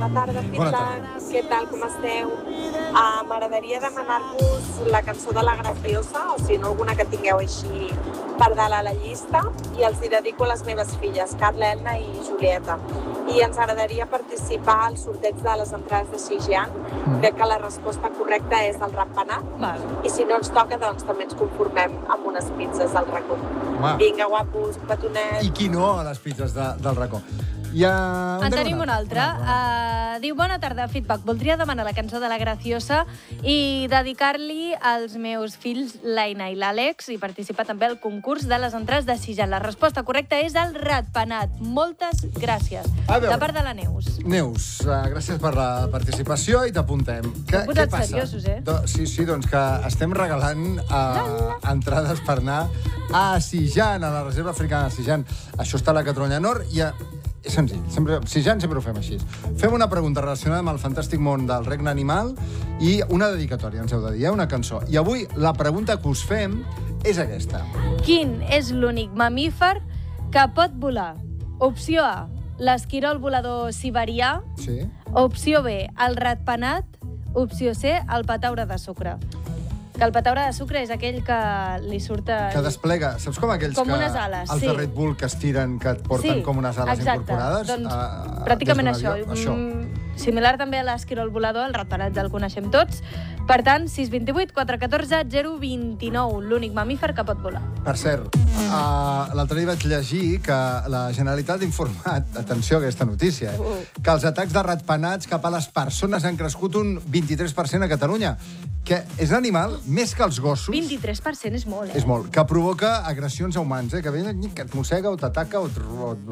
Bona tarda, Feedback. Què tal, com esteu? M'agradaria demanar-vos la cançó de La Graciosa, o si no, alguna que tingueu així per dalt a la llista, i els hi dedico a les meves filles, Carla, Elna i Julieta. I ens agradaria participar al sorteig de les entrades de Xijian. Crec que la resposta correcta és el ratpenat. I si no ens toca, doncs també ens conformem amb unes pizzas del racó. Vinga, guapos, un petonet. I qui no a les pizzas del racó? En tenim una altra. Diu, bona tarda, Feedback. Voldria demanar la cançó de La Graciosa i dedicar-li als meus fills, l'Aina i l'Àlex, i participar també al concurs de les entrades de Xijian. La resposta correcta és el ratpenat. Moltes gràcies. De part de la Neus. Neus, gràcies per la participació i t'apuntem. Què passa? Seriosos, Sí, doncs que estem regalant entrades per anar a Xijian, a la reserva africana de Xijian. Això està a la Catalunya Nord i és senzill, Xijian sempre ho fem així. Fem una pregunta relacionada amb el fantàstic món del regne animal i una dedicatòria, ens heu de dir, una cançó. I avui la pregunta que us fem és aquesta. Quin és l'únic mamífer que pot volar? Opció A, l'esquirol volador siberià. Sí. Opció B, el ratpenat. Opció C, el pataure de sucre. Que el pataure de sucre és aquell que li surt... Que desplega, saps com aquells com unes ales, els de Red Bull que estiren, que et porten com unes ales incorporades? Doncs pràcticament això. Similar també a l'esquirol volador, el ratpenat ja el coneixem tots. Per tant, 628 414 029, l'únic mamífer que pot volar. Per cert, l'altre dia vaig llegir que la Generalitat ha informat, atenció a aquesta notícia, que els atacs de ratpenats cap a les persones han crescut un 23% a Catalunya, que és l'animal més que els gossos... 23% és molt, És molt, que provoca agressions a humans, que et mossega o t'ataca o...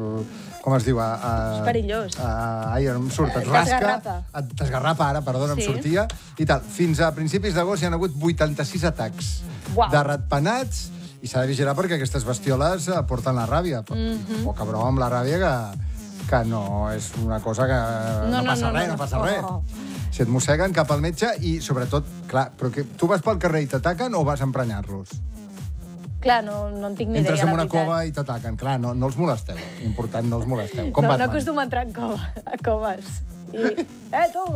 Com es diu? És perillós. Ai, em surt, et rasca... T'esgarrapa ara, perdona, em sortia, i tal. Fins a principis d'agost hi ha hagut 86 atacs de ratpenats, i s'ha de vigilar perquè aquestes bestioles porten la ràbia. Poca broma amb la ràbia, que no és una cosa que no passa res. Si et mosseguen, cap al metge i, sobretot, clar, però tu vas pel carrer i t'ataquen o vas a emprenyar-los? Clar, no en tinc ni idea, Entres en una cova i t'ataquen. Clar, no els molesteu. Important, no els molesteu. Com Batman. No acostumo a entrar a coves. I... tu!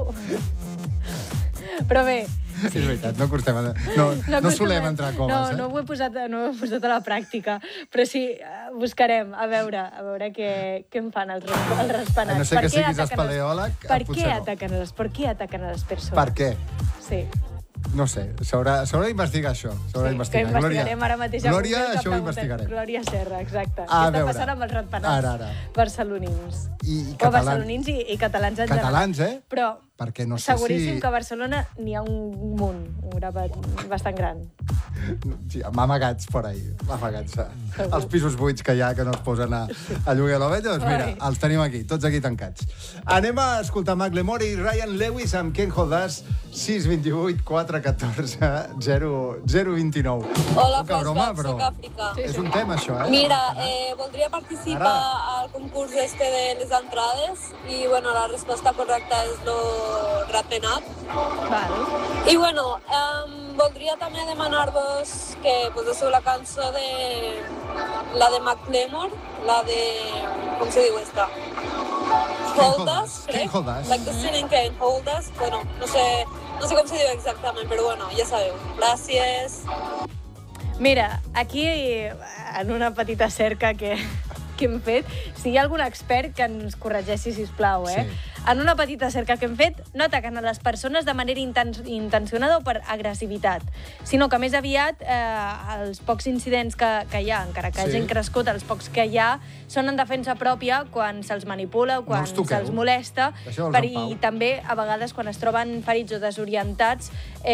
Però bé... Sí, és veritat, no solem entrar a coves. No ho he posat a la pràctica, però sí, buscarem, a veure què en fan els ratpenats. No sé que siguis espeleòleg, per què ataquen a les persones? Per què? Sí. No sé, s'haurà d'investigar això. Que investigarem ara mateix. Glòria, això ho investigarem. Glòria Serra, exacte. Què està passant amb els ratpenats barcelonins? O barcelonins i catalans en general. Catalans, Però perquè no sé si... seguríssim que a Barcelona n'hi ha un munt, un grapat bastant gran. Sí, amagats per ahí, amagats. Els pisos buits que hi ha, que no es posen a lloguer a l'ovella, doncs mira, els tenim aquí, tots aquí tancats. Anem a escoltar Macklemore i Ryan Lewis amb Can't Hold Us, 628 414 029. Hola, Flashback, soc Àfrica. És un tema, això, Mira, voldria participar al concurs de les entrades i, bueno, la resposta correcta és lo ratpenat. I, bueno, voldria també demanar-vos que poséssiu la cançó la de Macklemore, la de... com se diu esta? Hold Us, crec. Like the singing Can't Hold Us. Bueno, no sé com se diu exactament, però bueno, ja sabeu. Gràcies. Mira, aquí, en una petita cerca que hem fet, si hi ha algun expert que ens corregeixi, sisplau, Sí. En una petita cerca que hem fet, no ataquen a les persones de manera intencionada o per agressivitat, sinó que més aviat els pocs incidents que hi ha, encara que hagin crescut, els pocs que hi ha, són en defensa pròpia quan se'ls manipula o quan se'ls molesta, i també a vegades quan es troben ferits o desorientats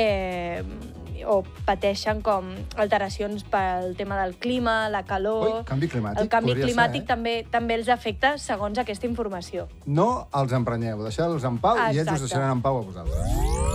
o pateixen com alteracions pel tema del clima, la calor... Canvi climàtic. El canvi climàtic també els afecta segons aquesta informació. No els emprenyeu, deixeu-los en pau i ells us deixaran en pau a vosaltres.